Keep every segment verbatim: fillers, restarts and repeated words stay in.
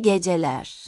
İyi geceler.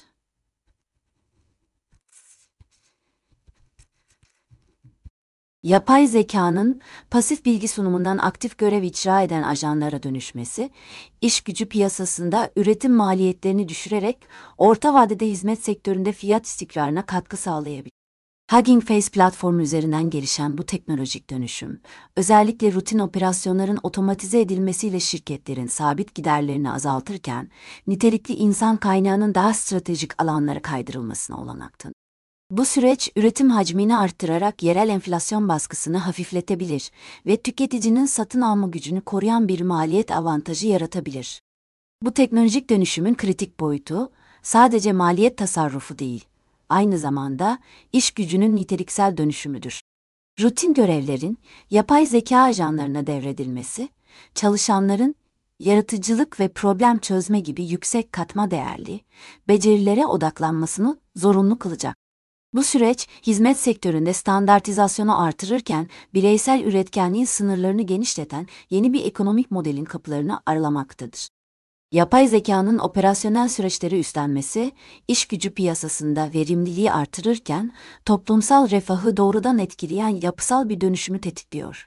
Yapay zekanın pasif bilgi sunumundan aktif görev icra eden ajanlara dönüşmesi, iş gücü piyasasında üretim maliyetlerini düşürerek orta vadede hizmet sektöründe fiyat istikrarına katkı sağlayabilir. Hugging Face platformu üzerinden gelişen bu teknolojik dönüşüm, özellikle rutin operasyonların otomatize edilmesiyle şirketlerin sabit giderlerini azaltırken, nitelikli insan kaynağının daha stratejik alanlara kaydırılmasına olanak tanır. Bu süreç, üretim hacmini arttırarak yerel enflasyon baskısını hafifletebilir ve tüketicinin satın alma gücünü koruyan bir maliyet avantajı yaratabilir. Bu teknolojik dönüşümün kritik boyutu, sadece maliyet tasarrufu değil, aynı zamanda iş gücünün niteliksel dönüşümüdür. Rutin görevlerin yapay zeka ajanlarına devredilmesi, çalışanların yaratıcılık ve problem çözme gibi yüksek katma değerli becerilere odaklanmasını zorunlu kılacak. Bu süreç, hizmet sektöründe standartizasyonu artırırken bireysel üretkenliğin sınırlarını genişleten yeni bir ekonomik modelin kapılarını aralamaktadır. Yapay zekanın operasyonel süreçleri üstlenmesi, iş gücü piyasasında verimliliği artırırken toplumsal refahı doğrudan etkileyen yapısal bir dönüşümü tetikliyor.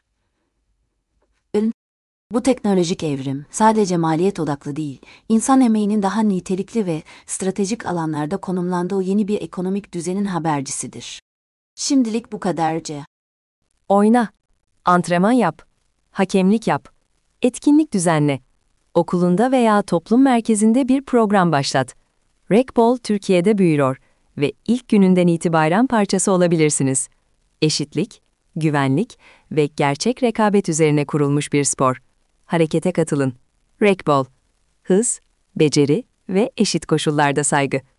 Bu teknolojik evrim sadece maliyet odaklı değil, insan emeğinin daha nitelikli ve stratejik alanlarda konumlandığı yeni bir ekonomik düzenin habercisidir. Şimdilik bu kadarca. Oyna, antrenman yap, hakemlik yap, etkinlik düzenle. Okulunda veya toplum merkezinde bir program başlat. Rekbol Türkiye'de büyüyor ve ilk gününden itibaren parçası olabilirsiniz. Eşitlik, güvenlik ve gerçek rekabet üzerine kurulmuş bir spor. Harekete katılın. Rekbol. Hız, beceri ve eşit koşullarda saygı.